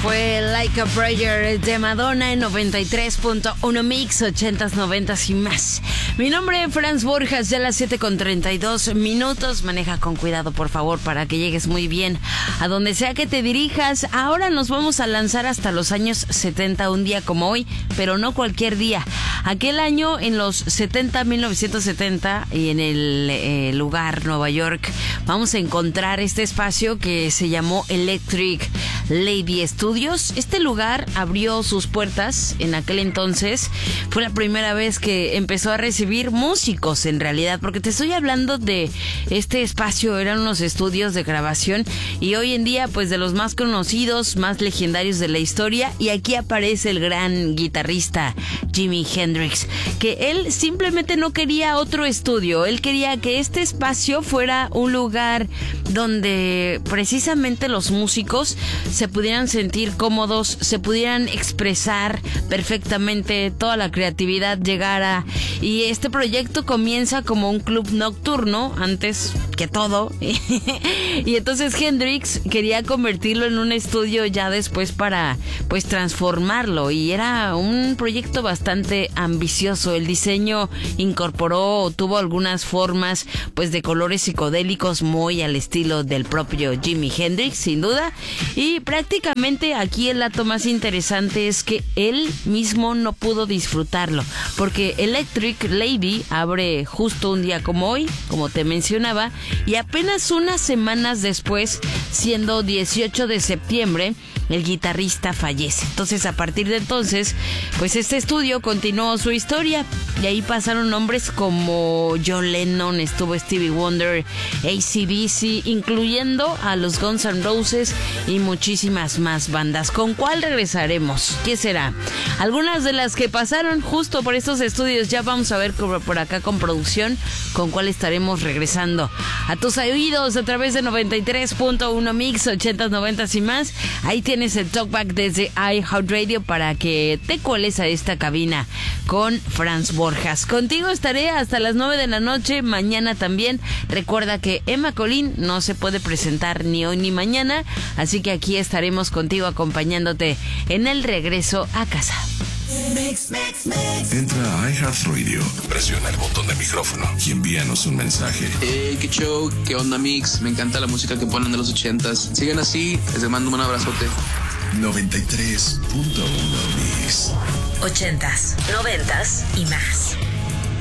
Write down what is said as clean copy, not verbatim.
Fue Like a Prayer de Madonna en 93.1 Mix, 80s, 90s y más. Mi nombre es Franz Borjas, ya a las 7:32. Maneja con cuidado, por favor, para que llegues muy bien a donde sea que te dirijas. Ahora nos vamos a lanzar hasta los años 70, un día como hoy, pero no cualquier día. Aquel año, en los 70, 1970, y en el lugar Nueva York, vamos a encontrar este espacio que se llamó Electric Lady Studios. Este lugar abrió sus puertas en aquel entonces. Fue la primera vez que empezó a recibir músicos, en realidad, porque te estoy hablando de este espacio. Eran unos estudios de grabación y hoy en día, pues, de los más conocidos, más legendarios de la historia. Y aquí aparece el gran guitarrista Jimi Hendrix, que él simplemente no quería otro estudio. Él quería que este espacio fuera un lugar donde precisamente los músicos se pudieran sentir cómodos, se pudieran expresar perfectamente, toda la creatividad llegara. Y este proyecto comienza como un club nocturno, antes que todo. Y entonces Hendrix quería convertirlo en un estudio ya después para, pues, transformarlo. Y era un proyecto bastante ambicioso. El diseño tuvo algunas formas, pues, de colores psicodélicos muy al estilo del propio Jimi Hendrix, sin duda. Y prácticamente aquí el dato más interesante es que él mismo no pudo disfrutarlo, porque Electric Lady abre justo un día como hoy, como te mencionaba, y apenas unas semanas después, siendo 18 de septiembre, el guitarrista fallece. Entonces, a partir de entonces, pues este estudio continuó su historia, y ahí pasaron nombres como John Lennon, estuvo Stevie Wonder, AC/DC, incluyendo a los Guns N' Roses y muchísimas más bandas. ¿Con cuál regresaremos? ¿Qué será? Algunas de las que pasaron justo por estos estudios, ya vamos a ver por acá con producción con cuál estaremos regresando a tus oídos a través de 93.1 Mix, 80s, 90s y más. Ahí tienes el talkback desde iHeartRadio para que te coles a esta cabina con Franz Borjas. Contigo estaré hasta las 9 de la noche, mañana también. Recuerda que Emma Colín no se puede presentar ni hoy ni mañana, así que aquí estaremos contigo acompañándote en el regreso a casa. Entra a iHeartRadio, presiona el botón de micrófono y envíanos un mensaje. Qué show, qué onda, Mix. Me encanta la música que ponen de los 80s. Sigan así, les mando un abrazote. 93.1 Mix. 80s, 90s y más.